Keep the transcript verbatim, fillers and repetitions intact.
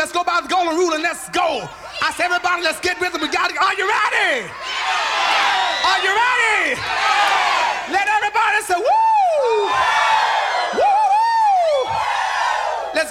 let's go by the golden rule and let's go. I said, everybody, let's get with it. We got it. Are you ready?